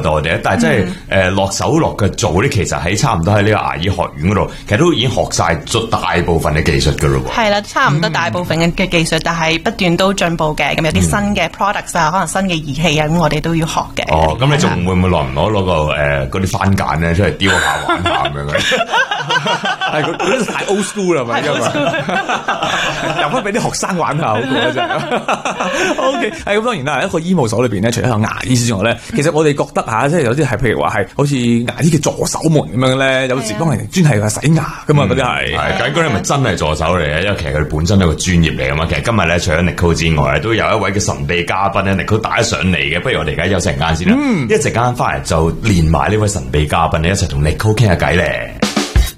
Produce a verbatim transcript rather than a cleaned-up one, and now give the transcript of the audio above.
多啲，但係真係誒落手落腳做咧，其實喺差唔多喺呢個牙醫學院嗰度，其實都已經學晒咗大部分嘅技術噶咯喎。 係啦，差唔多大部分嘅嘅技術，但係不斷都進步嘅。咁有啲新嘅 products 啊，可能新嘅儀器啊，咁我哋都要學嘅。 哦，咁你仲會唔會耐唔耐攞個誒嗰啲番梘咧出嚟雕下玩下咁樣嘅？ 係嗰啲太 old school 啦，咪因為留翻俾啲學生玩下好過啦，真係。O K， 係咁當然啦，一個醫務所裏邊咧，除咗有牙醫之外咧，其實我哋覺得嚇，即係有啲係譬如話係好似牙醫嘅助手們咁樣咧，有時幫人專係洗牙噶嘛，嗰啲係。 係，究竟嗰啲係咪真係助手嚟嘅？因為其實佢哋本身都係個專業嚟噶嘛。其實今日咧，除咗 Nicole 之外，都有一位嘅神秘嘉賓咧，Nicole 帶咗上嚟嘅。不如我哋而家休息陣間先啦，嗯、一陣間翻嚟就連埋呢位神秘嘉賓，你一齊同 Nicole 傾下偈咧。